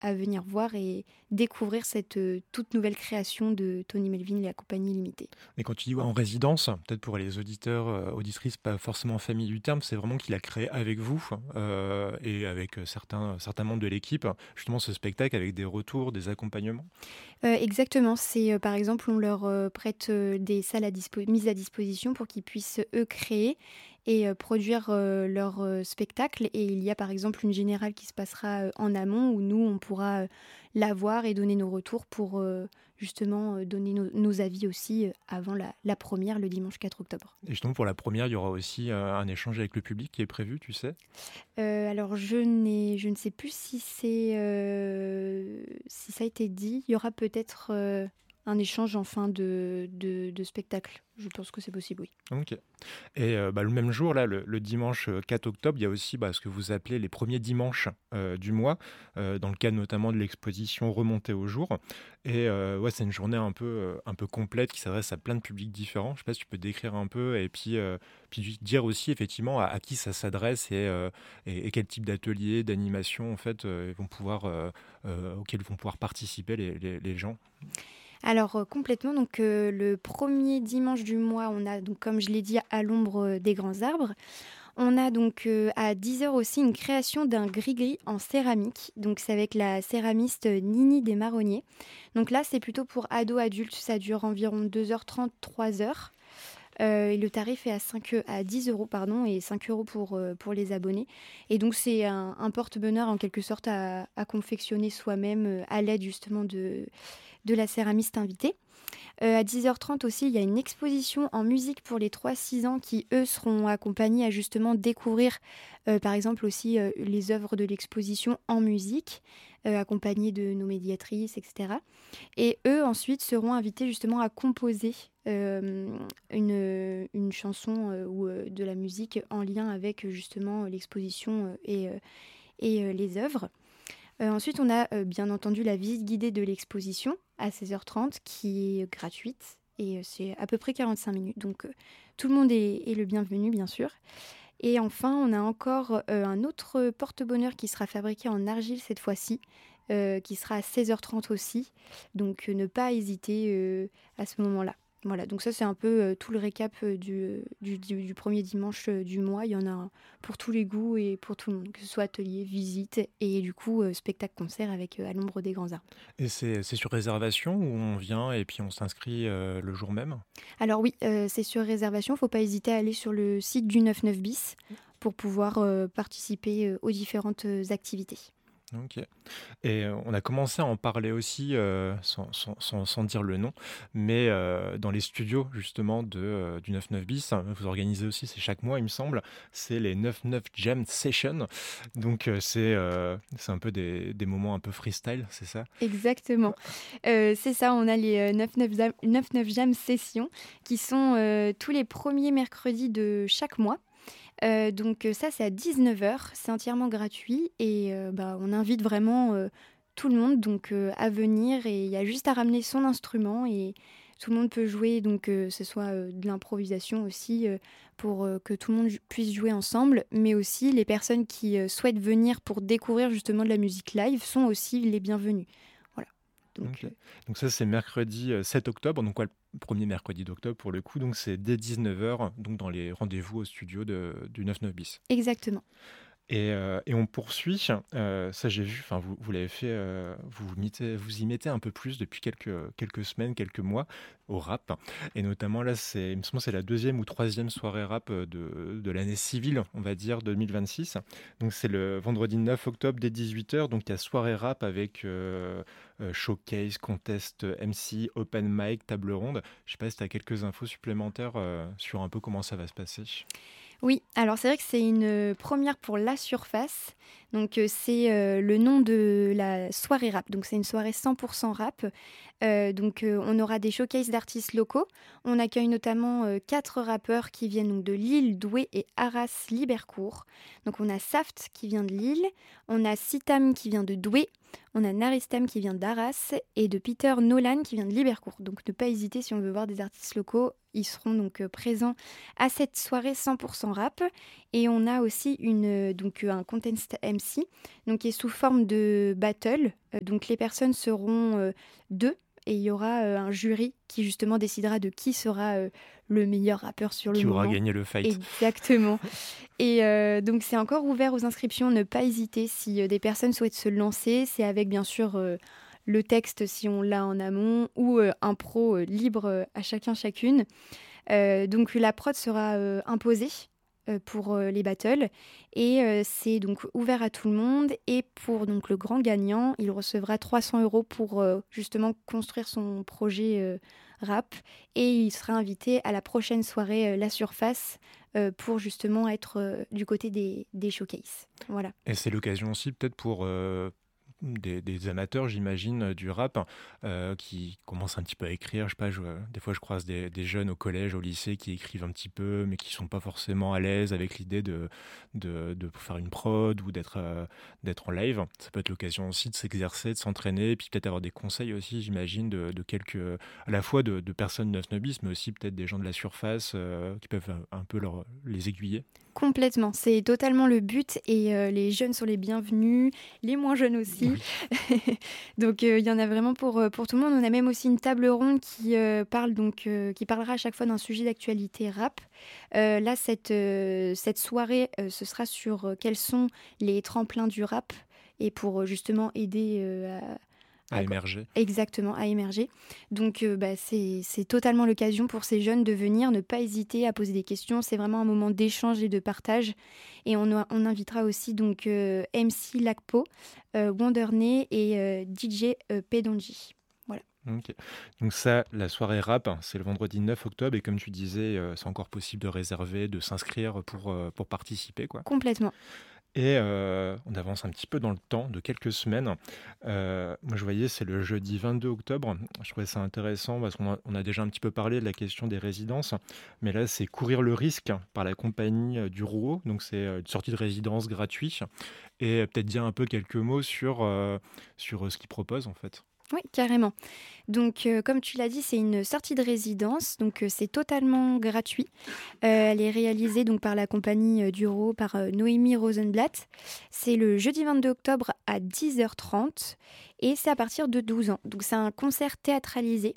à venir voir et découvrir cette toute nouvelle création de Tony Melvin et la compagnie limitée. Mais quand tu dis ouais, en résidence, peut-être pour les auditeurs, auditrices pas forcément familiers du terme, c'est vraiment qu'il a créé avec vous et avec certains membres de l'équipe, justement ce spectacle avec des retours, des accompagnements. Exactement, c'est, par exemple, on leur, prête, des salles mises à disposition pour qu'ils puissent, eux, créer et produire, leur, spectacle et il y a, par exemple, une générale qui se passera, en amont où nous, on pourra, la voir et donner nos retours pour, justement, donner nos avis aussi, avant la première le dimanche 4 octobre. Et justement pour la première, il y aura aussi un échange avec le public qui est prévu, tu sais? Alors je ne sais plus si ça a été dit. Il y aura peut-être, un échange en fin de spectacle. Je pense que c'est possible, oui. OK. Et le même jour, là, le dimanche, 4 octobre, il y a aussi, ce que vous appelez les premiers dimanches, du mois, dans le cadre notamment de l'exposition «Remonter au jour» et ouais, c'est une journée un peu complète qui s'adresse à plein de publics différents. Je sais pas si tu peux décrire un peu et puis dire aussi effectivement à qui ça s'adresse et quel type d'atelier, d'animation en fait, auxquels vont pouvoir participer les gens? Alors, complètement, donc le premier dimanche du mois, on a donc, comme je l'ai dit, à l'ombre, des grands arbres. On a donc, à 10 heures aussi une création d'un gris-gris en céramique. Donc c'est avec la céramiste, Nini des Marronniers. Donc là, c'est plutôt pour ados, adultes, ça dure environ 2h30, 3 heures. Et le tarif est à 10 euros pardon, et 5 euros pour les abonnés. Et donc c'est un porte-bonheur en quelque sorte à confectionner soi-même à l'aide justement de la céramiste invitée. À 10h30 aussi, il y a une exposition en musique pour les 3-6 ans qui, eux, seront accompagnés à justement découvrir, par exemple aussi, les œuvres de l'exposition en musique, accompagnés de nos médiatrices, etc. Et eux, ensuite, seront invités justement à composer une chanson ou de la musique en lien avec justement l'exposition et les œuvres. Ensuite, on a bien entendu la visite guidée de l'exposition à 16h30 qui est gratuite et c'est à peu près 45 minutes. Donc tout le monde est le bienvenu, bien sûr. Et enfin, on a encore un autre porte-bonheur qui sera fabriqué en argile cette fois-ci, qui sera à 16h30 aussi. Donc ne pas hésiter à ce moment-là. Voilà, donc ça c'est un peu tout le récap du premier dimanche du mois. Il y en a pour tous les goûts et pour tout le monde, que ce soit atelier, visite et du coup spectacle-concert avec à l'ombre des grands arbres. Et c'est sur réservation ou on vient et puis on s'inscrit, le jour même? Alors oui, c'est sur réservation, faut pas hésiter à aller sur le site du 99 bis pour pouvoir participer aux différentes activités. OK. Et on a commencé à en parler aussi, sans dire le nom, mais dans les studios justement du 99 bis, hein, vous organisez aussi, c'est chaque mois il me semble, c'est les 99 Jam Sessions. Donc c'est un peu des moments un peu freestyle, c'est ça? Exactement. C'est ça, on a les 99 jam sessions qui sont tous les premiers mercredis de chaque mois. Donc ça, c'est à 19 heures, c'est entièrement gratuit et on invite vraiment tout le monde donc à venir et il y a juste à ramener son instrument et tout le monde peut jouer, donc ce soit de l'improvisation aussi pour que tout le monde puisse jouer ensemble, mais aussi les personnes qui souhaitent venir pour découvrir justement de la musique live sont aussi les bienvenus. Voilà, donc OK. Donc ça, c'est mercredi, 7 octobre, donc ouais, le 1er mercredi d'octobre pour le coup, donc c'est dès 19 heures, donc dans les rendez-vous au studio du 99 bis. exactement. Et on poursuit, ça j'ai vu, enfin vous l'avez fait, vous y mettez un peu plus depuis quelques semaines, quelques mois au rap et notamment là, il me semble que c'est la deuxième ou troisième soirée rap, de l'année civile, on va dire 2026. Donc c'est le vendredi 9 octobre dès 18 heures. Donc il y a soirée rap avec, showcase, contest, MC, open mic, table ronde. Je sais pas si tu as quelques infos supplémentaires, sur un peu comment ça va se passer? Oui, alors c'est vrai que c'est une première pour La Surface. Donc c'est le nom de la soirée rap. Donc c'est une soirée 100% rap. On aura des showcases d'artistes locaux. On accueille notamment 4 rappeurs qui viennent donc de Lille, Douai et Arras Libercourt. Donc on a Saft qui vient de Lille, on a Sitam qui vient de Douai, On a Naristam qui vient d'Arras et de Peter Nolan qui vient de Libercourt. Donc ne pas hésiter si on veut voir des artistes locaux. Ils seront donc présents à cette soirée 100% rap. Et on a aussi un contest MC donc, qui est sous forme de battle. Donc les personnes seront deux. Et il y aura un jury qui justement décidera de qui sera le meilleur rappeur sur le Qui moment. aura gagné le fight. Exactement. Et donc c'est encore ouvert aux inscriptions. Ne pas hésiter si des personnes souhaitent se lancer. C'est avec bien sûr le texte si on l'a en amont ou un pro libre à chacune. Donc la prod sera imposée pour les battles et c'est donc ouvert à tout le monde et pour donc le grand gagnant il recevra 300 € pour justement construire son projet rap et il sera invité à la prochaine soirée La Surface pour justement être du côté des showcases. Voilà. Et c'est l'occasion aussi peut-être pour des amateurs, j'imagine, du rap, qui commencent un petit peu à écrire. Je sais pas, des fois je croise des jeunes au collège, au lycée qui écrivent un petit peu, mais qui sont pas forcément à l'aise avec l'idée de faire une prod ou d'être en live. Ça peut être l'occasion aussi de s'exercer, de s'entraîner, et puis peut-être avoir des conseils aussi, j'imagine, de quelques, à la fois de personnes 9 Nobis, mais aussi peut-être des gens de la surface qui peuvent un peu les aiguiller. Complètement, c'est totalement le but et les jeunes sont les bienvenus, les moins jeunes aussi. Oui. Donc il y en a vraiment pour tout le monde. On a même aussi une table ronde qui qui parlera à chaque fois d'un sujet d'actualité rap. Là, cette soirée, ce sera sur quels sont les tremplins du rap et pour justement aider à émerger. Exactement, à émerger. Donc c'est totalement l'occasion pour ces jeunes de venir, ne pas hésiter à poser des questions. C'est vraiment un moment d'échange et de partage. Et on invitera aussi donc MC Lacpo, Wondernay et DJ Pedonji. Voilà. Okay. Donc ça, la soirée rap, c'est le vendredi 9 octobre et comme tu disais, c'est encore possible de réserver, de s'inscrire pour participer, quoi. Complètement. Et on avance un petit peu dans le temps, de quelques semaines. Moi, je voyais, c'est le jeudi 22 octobre. Je trouvais ça intéressant parce qu'on a déjà un petit peu parlé de la question des résidences. Mais là, c'est Courir le risque par la compagnie du Rouault. Donc, c'est une sortie de résidence gratuite. Et peut-être dire un peu quelques mots sur ce qu'ils proposent, en fait. Oui, carrément. Donc, comme tu l'as dit, c'est une sortie de résidence, donc c'est totalement gratuit. Elle est réalisée donc par la compagnie du Rouault, par Noémie Rosenblatt. C'est le jeudi 22 octobre à 10h30 et c'est à partir de 12 ans. Donc, c'est un concert théâtralisé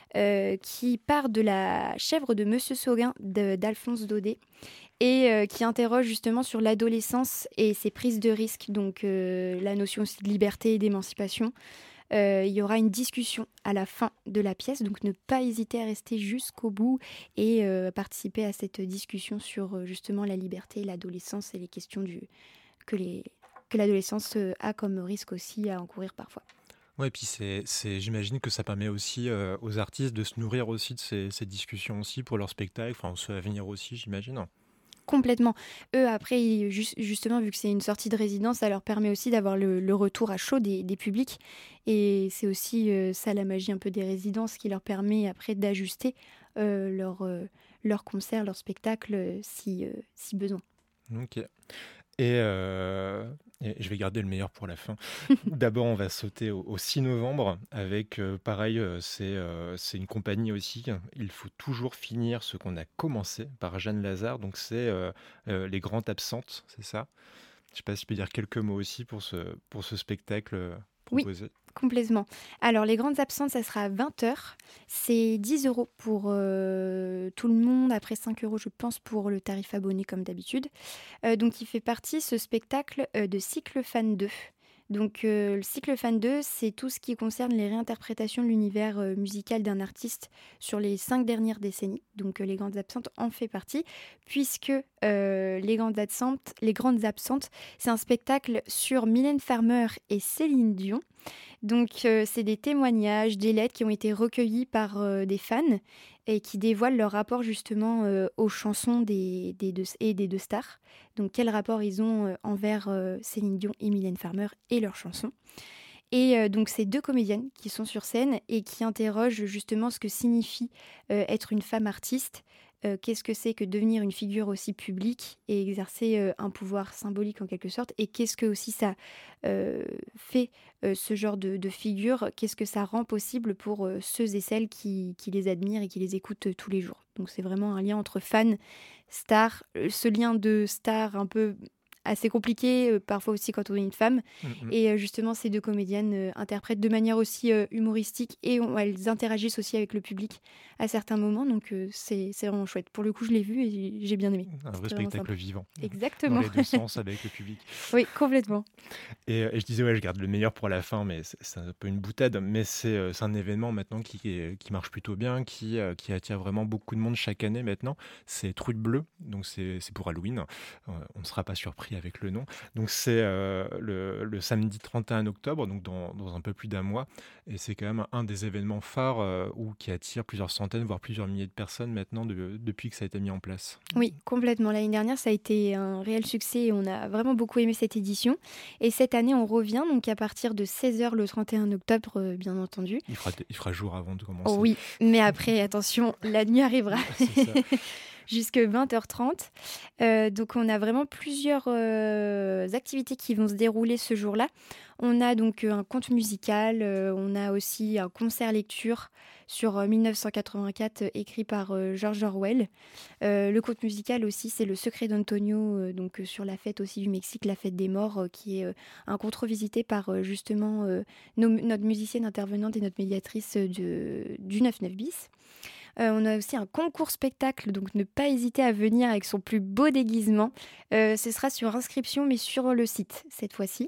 qui part de la chèvre de Monsieur Sauguin d'Alphonse Daudet et qui interroge justement sur l'adolescence et ses prises de risques, donc la notion aussi de liberté et d'émancipation. Il y aura une discussion à la fin de la pièce, donc ne pas hésiter à rester jusqu'au bout et participer à cette discussion sur justement la liberté, l'adolescence et les questions que l'adolescence a comme risque aussi à encourir parfois. Ouais, et puis j'imagine que ça permet aussi aux artistes de se nourrir aussi de ces discussions aussi pour leur spectacle, enfin ceux à venir aussi, j'imagine. Complètement. Eux, après, justement, vu que c'est une sortie de résidence, ça leur permet aussi d'avoir le retour à chaud des publics. Et c'est aussi ça la magie un peu des résidences qui leur permet après d'ajuster leur concert, leur spectacle si besoin. Ok. Et je vais garder le meilleur pour la fin. D'abord, on va sauter au 6 novembre avec, pareil, c'est une compagnie aussi. Il faut toujours finir ce qu'on a commencé par Jeanne Lazare. Donc, c'est Les Grandes Absentes, c'est ça? Je ne sais pas si je peux dire quelques mots aussi pour ce spectacle proposé. Oui. Complètement. Alors, Les Grandes Absentes, ça sera à 20h. C'est 10 € pour tout le monde, après 5 € je pense pour le tarif abonné comme d'habitude. Donc, il fait partie, ce spectacle, de Cycle Fan 2. Donc, le Cycle Fan 2, c'est tout ce qui concerne les réinterprétations de l'univers musical d'un artiste sur les 5 dernières décennies. Donc, Les Grandes Absentes en fait partie, puisque Les Grandes Absentes, c'est un spectacle sur Mylène Farmer et Céline Dion. Donc, c'est des témoignages, des lettres qui ont été recueillies par des fans et qui dévoilent leur rapport justement aux chansons des deux stars. Donc, quel rapport ils ont envers Céline Dion et Mylène Farmer et leurs chansons. Et donc, c'est 2 comédiennes qui sont sur scène et qui interrogent justement ce que signifie être une femme artiste, qu'est-ce que c'est que devenir une figure aussi publique et exercer un pouvoir symbolique en quelque sorte, et qu'est-ce que aussi ça fait, ce genre de figure, qu'est-ce que ça rend possible pour ceux et celles qui les admirent et qui les écoutent tous les jours. Donc c'est vraiment un lien entre fans, stars, ce lien de star un peu assez compliqué, parfois aussi quand on est une femme. Et justement, ces deux comédiennes interprètent de manière aussi humoristique et elles interagissent aussi avec le public à certains moments. Donc c'est vraiment chouette. Pour le coup, je l'ai vu et j'ai bien aimé. Un vrai C'était vraiment spectacle sympa. vivant. Exactement. Dans les deux sens avec le public. Oui, complètement. Et je disais, ouais, je garde le meilleur pour la fin, mais c'est un peu une boutade. Mais c'est un événement maintenant qui marche plutôt bien, qui attire vraiment beaucoup de monde chaque année maintenant. C'est Truc Bleu, donc c'est pour Halloween. On ne sera pas surpris avec le nom. Donc c'est le samedi 31 octobre, donc dans un peu plus d'un mois. Et c'est quand même un des événements phares qui attire plusieurs centaines, voire plusieurs milliers de personnes maintenant depuis que ça a été mis en place. Oui, complètement. L'année dernière, ça a été un réel succès et on a vraiment beaucoup aimé cette édition. Et cette année, on revient donc à partir de 16h le 31 octobre, bien entendu. Il fera jour avant de commencer. Oh oui, mais après, attention, la nuit arrivera. C'est ça. Jusque 20h30. Donc on a vraiment plusieurs activités qui vont se dérouler ce jour-là. On a donc un conte musical, on a aussi un concert lecture sur 1984 écrit par George Orwell. Le conte musical aussi, c'est Le Secret d'Antonio, donc sur la fête aussi du Mexique, la fête des morts, qui est un conte revisité par justement notre musicienne intervenante et notre médiatrice du 9-9 bis. On a aussi un concours spectacle, donc ne pas hésiter à venir avec son plus beau déguisement. Ce sera sur inscription, mais sur le site cette fois-ci.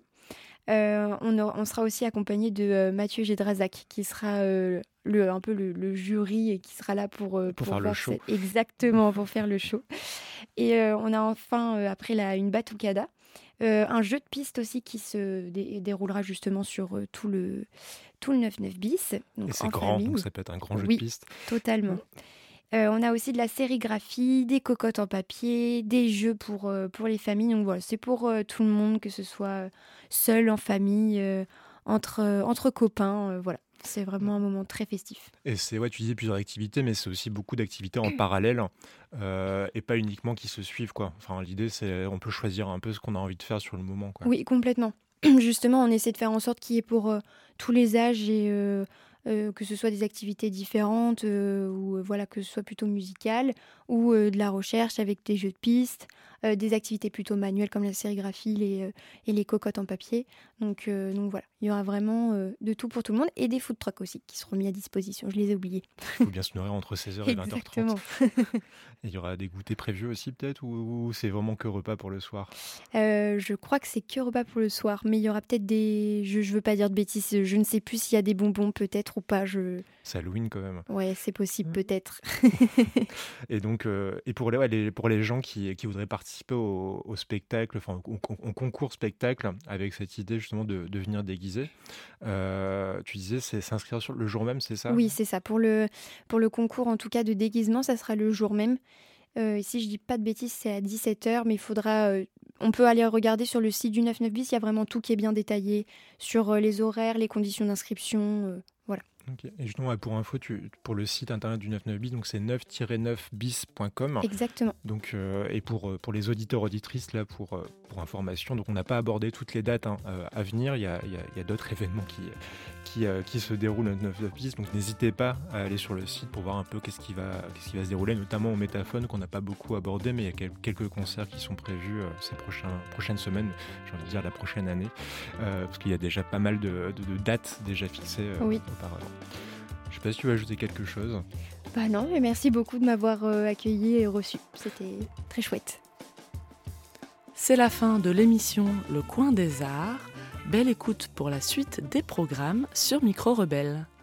On sera aussi accompagné de Mathieu Gédrazac, qui sera un peu le jury et qui sera là pour faire le show. Exactement, pour faire le show. Et on a enfin, après une batucada, un jeu de piste aussi qui se déroulera justement sur tout le 9-9 bis. Donc et c'est en grand, famille. donc ça peut être un grand jeu Oui, de piste. Totalement. On a aussi de la sérigraphie, des cocottes en papier, des jeux pour les familles. Donc voilà, c'est pour tout le monde, que ce soit seul, en famille, entre copains. Voilà, c'est vraiment un moment très festif. Et tu disais plusieurs activités, mais c'est aussi beaucoup d'activités en parallèle et pas uniquement qui se suivent, quoi. Enfin, l'idée, c'est on peut choisir un peu ce qu'on a envie de faire sur le moment, quoi. Oui, complètement. Justement, on essaie de faire en sorte qu'il y ait pour tous les âges et que ce soit des activités différentes ou voilà, que ce soit plutôt musical ou de la recherche avec des jeux de pistes, des activités plutôt manuelles comme la sérigraphie et les cocottes en papier. Donc voilà, il y aura vraiment de tout pour tout le monde et des food trucks aussi qui seront mis à disposition. Je les ai oubliés. Il faut bien se nourrir entre 16h et 20h30. Exactement. Il y aura des goûters prévus aussi peut-être ou c'est vraiment que repas pour le soir? Je crois que c'est que repas pour le soir, mais il y aura peut-être je veux pas dire de bêtises, je ne sais plus s'il y a des bonbons peut-être ou pas. C'est Halloween quand même. Ouais, c'est possible peut-être. Et donc, et pour les gens qui voudraient participer au spectacle, enfin au concours spectacle, avec cette idée justement de venir déguiser, tu disais c'est s'inscrire sur le jour même, c'est ça? Oui, c'est ça. Pour le concours, en tout cas, de déguisement, ça sera le jour même. Si je dis pas de bêtises, c'est à 17h, mais il faudra... on peut aller regarder sur le site du 9-9 bis, il y a vraiment tout qui est bien détaillé sur les horaires, les conditions d'inscription, voilà. Okay. Et justement, pour info, pour le site internet du 9-9 bis, donc c'est 9-9bis.com. Exactement. Donc, et pour les auditeurs auditrices, là, pour information, donc on n'a pas abordé toutes les dates à venir. Il y a d'autres événements qui se déroulent au 9-9 bis, donc n'hésitez pas à aller sur le site pour voir un peu qu'est-ce qui va se dérouler, notamment au Métaphone qu'on n'a pas beaucoup abordé, mais il y a quelques concerts qui sont prévus ces prochaines semaines, j'ai envie de dire la prochaine année, parce qu'il y a déjà pas mal de dates déjà fixées auparavant. Je ne sais pas si tu veux ajouter quelque chose. Bah non, mais merci beaucoup de m'avoir accueilli et reçu. C'était très chouette. C'est la fin de l'émission Le Coin des Arts. Belle écoute pour la suite des programmes sur Micro Rebelle.